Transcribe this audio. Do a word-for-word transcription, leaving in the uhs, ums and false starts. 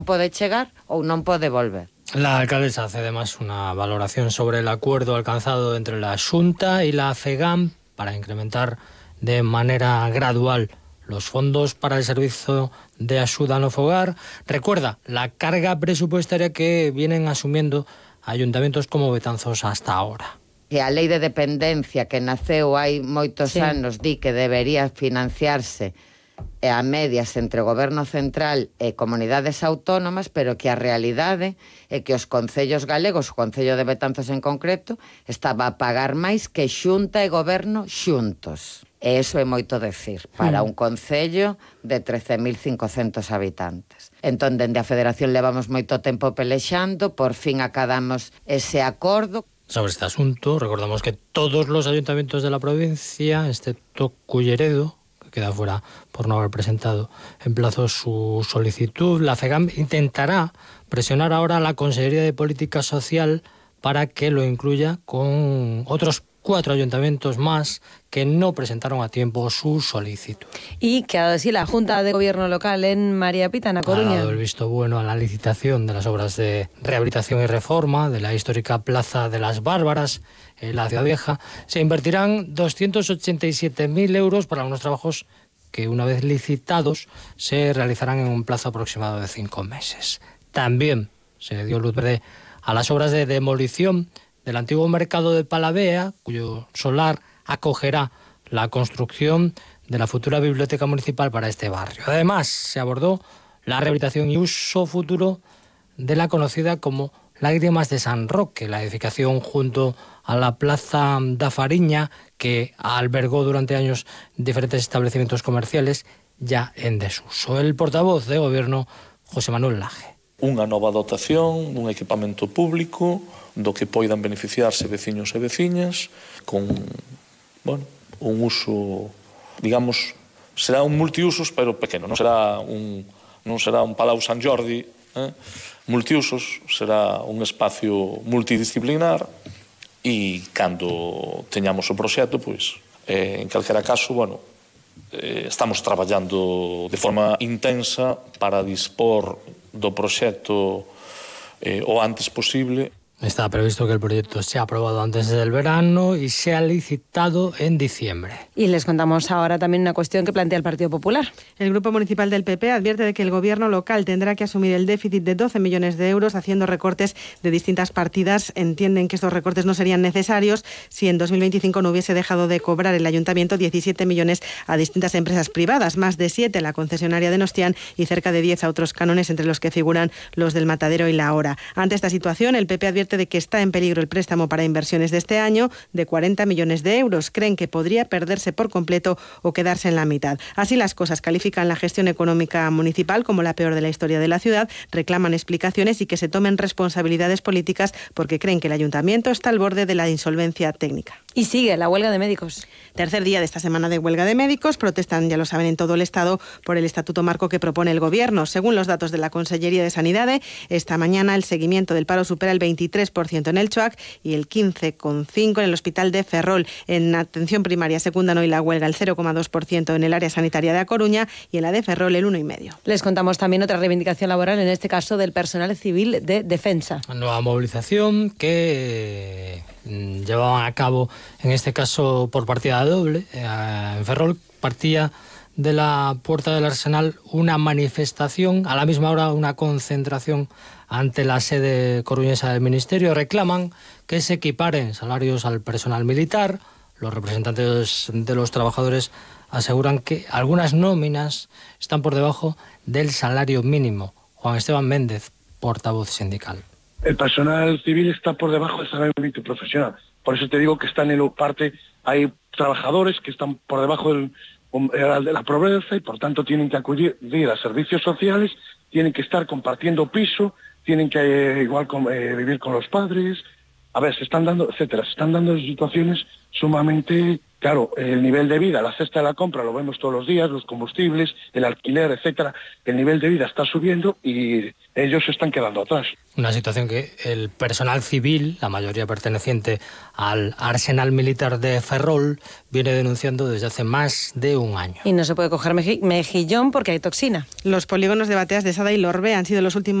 pode chegar ou non pode volver. La alcaldesa hace además una valoración sobre el acuerdo alcanzado entre la Xunta y la FEGAM para incrementar de manera gradual los fondos para el servicio de axuda no fogar. Recuerda la carga presupuestaria que vienen asumiendo ayuntamientos como Betanzos hasta ahora. Que a lei de dependencia que naceu hai moitos sí. anos di que debería financiarse a medias entre o goberno central e comunidades autónomas, pero que a realidade é que os concellos galegos, o concello de Betanzos en concreto, estaba a pagar máis que Xunta e goberno xuntos. E iso é moito decir para un concello de trece mil cincocentos habitantes. Entón, dende a Federación levamos moito tempo pelexando, por fin acadamos ese acordo. Sobre este asunto, recordamos que todos los ayuntamientos de la provincia, excepto Culleredo, queda fuera por no haber presentado en plazo su solicitud. La FEGAM intentará presionar ahora a la Consejería de Política Social para que lo incluya con otros cuatro ayuntamientos más que no presentaron a tiempo su solicitud. Y que así la Junta de Gobierno Local en María Pita, en A Coruña, ha dado el visto bueno a la licitación de las obras de rehabilitación y reforma de la histórica Plaza de las Bárbaras en la Ciudad Vieja. Se invertirán doscientos ochenta y siete mil euros para unos trabajos que, una vez licitados, se realizarán en un plazo aproximado de cinco meses. También se dio luz verde a las obras de demolición del antiguo mercado de Palavea, cuyo solar acogerá la construcción de la futura biblioteca municipal para este barrio. Además, se abordó la rehabilitación y uso futuro de la conocida como Lágrimas de San Roque, la edificación junto a la Plaza da Fariña, que albergó durante años diferentes establecimientos comerciales ya en desuso. El portavoz de Gobierno, José Manuel Laje. Unha nova dotación, un equipamento público do que poidan beneficiarse veciños e veciñas con, bueno, un uso, digamos, será un multiusos, pero pequeno, non será un, non será un Palau San Jordi, eh? multiusos, será un espacio multidisciplinar e cando teñamos o proxecto, pois, eh, en calquera caso, bueno, eh, estamos traballando de forma intensa para dispor do proxecto eh, o antes posible. Está previsto que el proyecto sea aprobado antes del verano y sea licitado en diciembre. Y les contamos ahora también una cuestión que plantea el Partido Popular. El Grupo Municipal del P P advierte de que el gobierno local tendrá que asumir el déficit de doce millones de euros haciendo recortes de distintas partidas. Entienden que estos recortes no serían necesarios si en dos mil veinticinco no hubiese dejado de cobrar el ayuntamiento diecisiete millones a distintas empresas privadas, más de siete a la concesionaria de Nostián y cerca de diez a otros cánones, entre los que figuran los del Matadero y la Hora. Ante esta situación, el P P advierte de que está en peligro el préstamo para inversiones de este año de cuarenta millones de euros. Creen que podría perderse por completo o quedarse en la mitad. Así las cosas, califican la gestión económica municipal como la peor de la historia de la ciudad, reclaman explicaciones y que se tomen responsabilidades políticas porque creen que el ayuntamiento está al borde de la insolvencia técnica. Y sigue la huelga de médicos. Tercer día de esta semana de huelga de médicos. Protestan, ya lo saben, en todo el Estado por el estatuto marco que propone el Gobierno. Según los datos de la Consellería de Sanidade, esta mañana el seguimiento del paro supera el veintitrés por ciento en el Choac y el quince coma cinco por ciento en el Hospital de Ferrol. En atención primaria secundan hoy la huelga el cero coma dos por ciento en el área sanitaria de A Coruña y en la de Ferrol el uno coma cinco por ciento. Les contamos también otra reivindicación laboral, en este caso del personal civil de defensa. Una nueva movilización que eh, llevaban a cabo, en este caso por partida doble. Eh, en Ferrol partía de la Puerta del Arsenal una manifestación, a la misma hora una concentración ante la sede coruñesa del Ministerio. Reclaman que se equiparen salarios al personal militar. Los representantes de los trabajadores aseguran que algunas nóminas están por debajo del salario mínimo. Juan Esteban Méndez, portavoz sindical. El personal civil está por debajo del salario mínimo profesional. Por eso te digo que están en la parte, hay trabajadores que están por debajo del, de la pobreza y por tanto tienen que acudir a servicios sociales, tienen que estar compartiendo piso, tienen que eh, igual eh, vivir con los padres. A ver, se están dando, etcétera, se están dando situaciones sumamente, claro, el nivel de vida, la cesta de la compra, lo vemos todos los días, los combustibles, el alquiler, etcétera, el nivel de vida está subiendo y ellos se están quedando atrás. Una situación que el personal civil, la mayoría perteneciente al arsenal militar de Ferrol, viene denunciando desde hace más de un año. Y no se puede coger mejillón porque hay toxina. Los polígonos de Bateas de Sada y Lorbe han sido los últimos